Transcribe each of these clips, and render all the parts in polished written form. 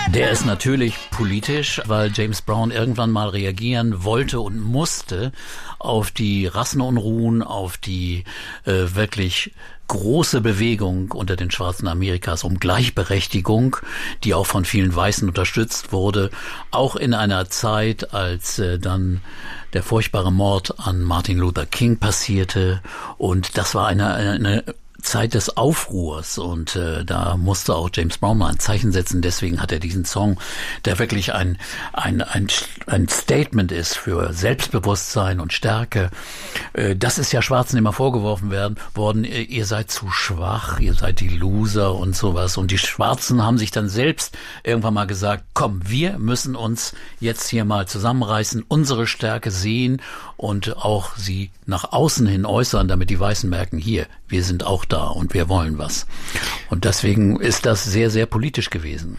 Der ist natürlich politisch, weil James Brown irgendwann mal reagieren wollte und musste auf die Rassenunruhen, auf die wirklich große Bewegung unter den Schwarzen Amerikas um Gleichberechtigung, die auch von vielen Weißen unterstützt wurde, auch in einer Zeit, als dann der furchtbare Mord an Martin Luther King passierte. Und das war eine Zeit des Aufruhrs und da musste auch James Brown mal ein Zeichen setzen. Deswegen hat er diesen Song, der wirklich ein Statement ist für Selbstbewusstsein und Stärke. Das ist ja Schwarzen immer vorgeworfen worden, ihr seid zu schwach, ihr seid die Loser und sowas. Und die Schwarzen haben sich dann selbst irgendwann mal gesagt, komm, wir müssen uns jetzt hier mal zusammenreißen, unsere Stärke sehen und auch sie nach außen hin äußern, damit die Weißen merken, hier, wir sind auch da und wir wollen was. Und deswegen ist das sehr, sehr politisch gewesen.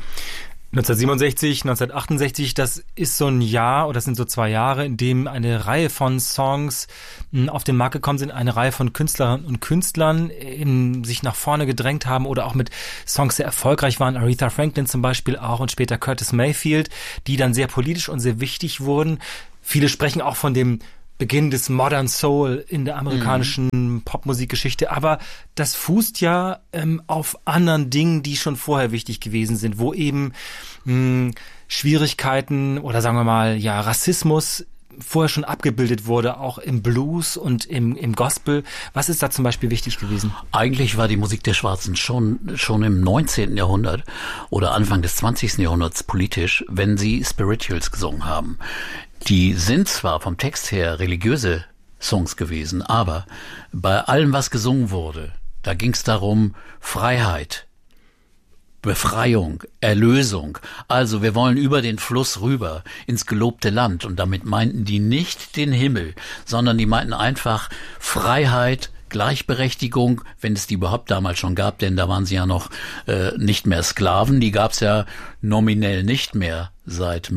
1967, 1968, das ist so ein Jahr, oder das sind so 2 Jahre, in dem eine Reihe von Songs auf den Markt gekommen sind, eine Reihe von Künstlerinnen und Künstlern sich nach vorne gedrängt haben oder auch mit Songs sehr erfolgreich waren. Aretha Franklin zum Beispiel auch und später Curtis Mayfield, die dann sehr politisch und sehr wichtig wurden. Viele sprechen auch von dem Beginn des Modern Soul in der amerikanischen Popmusikgeschichte, aber das fußt ja auf anderen Dingen, die schon vorher wichtig gewesen sind, wo eben Schwierigkeiten oder sagen wir mal ja Rassismus vorher schon abgebildet wurde, auch im Blues und im Gospel. Was ist da zum Beispiel wichtig gewesen? Eigentlich war die Musik der Schwarzen schon im 19. Jahrhundert oder Anfang des 20. Jahrhunderts politisch, wenn sie Spirituals gesungen haben. Die sind zwar vom Text her religiöse Songs gewesen, aber bei allem, was gesungen wurde, da ging es darum, Freiheit, Befreiung, Erlösung. Also wir wollen über den Fluss rüber ins gelobte Land. Und damit meinten die nicht den Himmel, sondern die meinten einfach Freiheit, Gleichberechtigung, wenn es die überhaupt damals schon gab, denn da waren sie ja noch nicht mehr Sklaven, die gab es ja nominell nicht mehr seit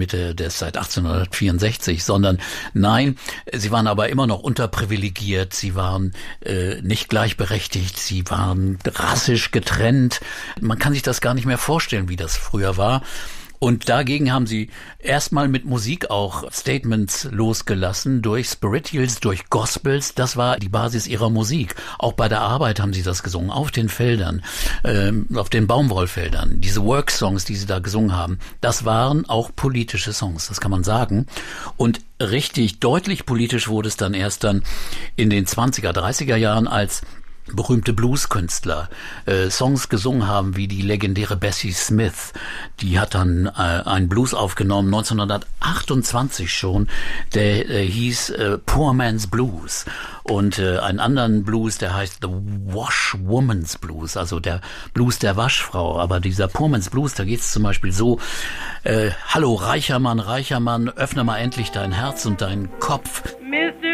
1864, sondern nein, sie waren aber immer noch unterprivilegiert, sie waren nicht gleichberechtigt, sie waren rassisch getrennt. Man kann sich das gar nicht mehr vorstellen, wie das früher war. Und dagegen haben sie erstmal mit Musik auch Statements losgelassen, durch Spirituals, durch Gospels. Das war die Basis ihrer Musik. Auch bei der Arbeit haben sie das gesungen, auf den Feldern, auf den Baumwollfeldern. Diese Work-Songs, die sie da gesungen haben, das waren auch politische Songs, das kann man sagen. Und richtig deutlich politisch wurde es dann erst in den 20er, 30er Jahren, als berühmte Blueskünstler Songs gesungen haben, wie die legendäre Bessie Smith. Die hat dann einen Blues aufgenommen, 1928 schon, der hieß Poor Man's Blues. Und einen anderen Blues, der heißt The Washwoman's Blues, also der Blues der Waschfrau. Aber dieser Poor Man's Blues, da geht's zum Beispiel so, hallo reicher Mann, öffne mal endlich dein Herz und deinen Kopf. Mr.